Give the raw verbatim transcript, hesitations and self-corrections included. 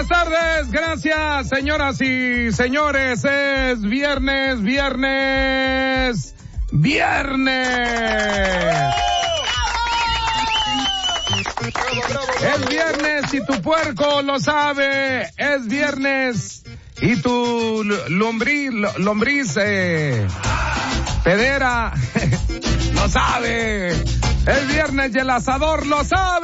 buenas tardes, gracias señoras y señores, es viernes, viernes, viernes. Es viernes y tu puerco lo sabe, es viernes y tu lombriz, lombriz, eh, pedera, lo sabe, es viernes y el asador lo sabe.